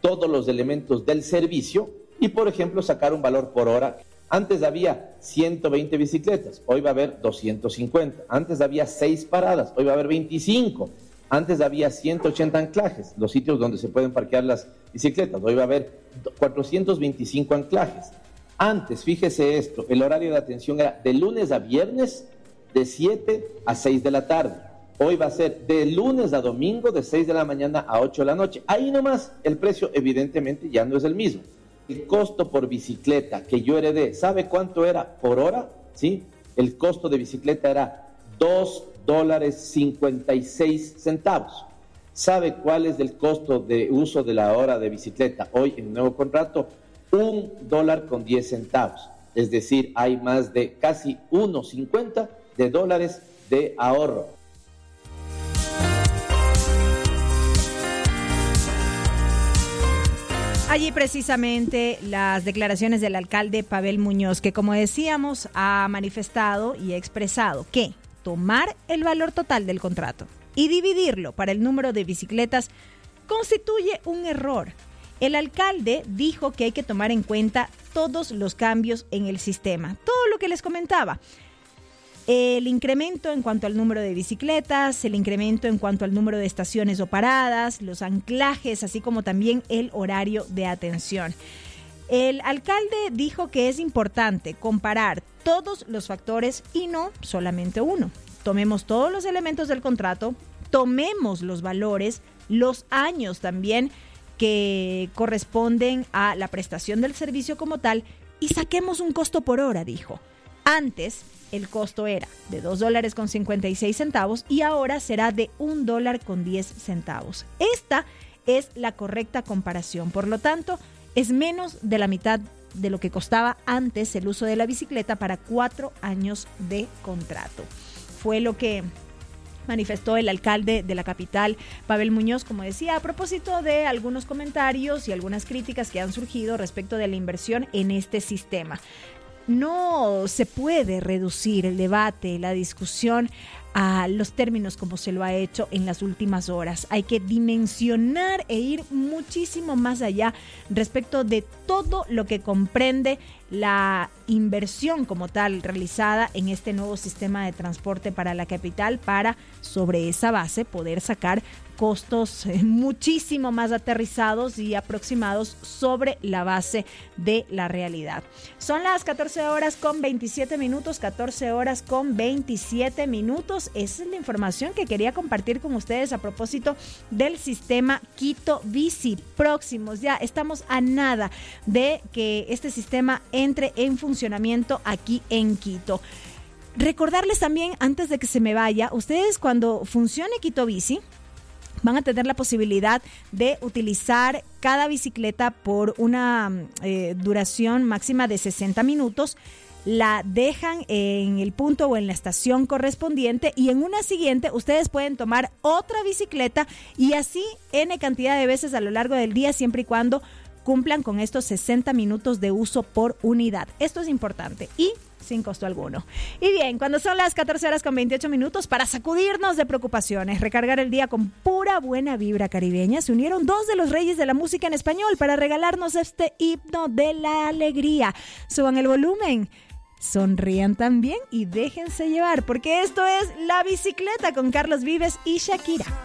todos los elementos del servicio y, por ejemplo, sacar un valor por hora. Antes había 120 bicicletas, hoy va a haber 250. Antes había 6 paradas, hoy va a haber 25. Antes había 180 anclajes, los sitios donde se pueden parquear las bicicletas. Hoy va a haber 425 anclajes. Antes, fíjese esto, el horario de atención era de lunes a viernes de 7 a 6 de la tarde. Hoy va a ser de lunes a domingo de 6 de la mañana a 8 de la noche. Ahí nomás el precio evidentemente ya no es el mismo. El costo por bicicleta que yo heredé, ¿sabe cuánto era por hora? ¿Sí? El costo de bicicleta era $2.56. ¿Sabe cuál es el costo de uso de la hora de bicicleta hoy en el nuevo contrato? $1.10. Es decir, hay más de casi $1.50 de ahorro. Allí precisamente las declaraciones del alcalde Pavel Muñoz, que como decíamos ha manifestado y ha expresado que tomar el valor total del contrato y dividirlo para el número de bicicletas constituye un error. El alcalde dijo que hay que tomar en cuenta todos los cambios en el sistema, todo lo que les comentaba. El incremento en cuanto al número de bicicletas, el incremento en cuanto al número de estaciones o paradas, los anclajes, así como también el horario de atención. El alcalde dijo que es importante comparar todos los factores y no solamente uno. Tomemos todos los elementos del contrato, tomemos los valores, los años también que corresponden a la prestación del servicio como tal y saquemos un costo por hora, dijo. Antes el costo era de $2.56 y ahora será de $1.10. Esta es la correcta comparación. Por lo tanto, es menos de la mitad de lo que costaba antes el uso de la bicicleta para 4 años de contrato. Fue lo que manifestó el alcalde de la capital, Pavel Muñoz, como decía, a propósito de algunos comentarios y algunas críticas que han surgido respecto de la inversión en este sistema. No se puede reducir el debate, la discusión a los términos como se lo ha hecho en las últimas horas. Hay que dimensionar e ir muchísimo más allá respecto de todo lo que comprende la inversión como tal realizada en este nuevo sistema de transporte para la capital para sobre esa base poder sacar costos muchísimo más aterrizados y aproximados sobre la base de la realidad. Son las 14 horas con 27 minutos, 14 horas con 27 minutos. Esa es la información que quería compartir con ustedes a propósito del sistema Quito Bici. Próximos, ya estamos a nada de que este sistema entre en funcionamiento aquí en Quito. Recordarles también, antes de que se me vaya, ustedes cuando funcione Quito Bici, van a tener la posibilidad de utilizar cada bicicleta por una duración máxima de 60 minutos. La dejan en el punto o en la estación correspondiente y en una siguiente ustedes pueden tomar otra bicicleta y así N cantidad de veces a lo largo del día, siempre y cuando cumplan con estos 60 minutos de uso por unidad. Esto es importante y sin costo alguno. Y bien, cuando son las 14 horas con 28 minutos, para sacudirnos de preocupaciones, recargar el día con pura buena vibra caribeña, se unieron 2 de los reyes de la música en español para regalarnos este himno de la alegría. Suban el volumen, sonrían también y déjense llevar, porque esto es La Bicicleta con Carlos Vives y Shakira.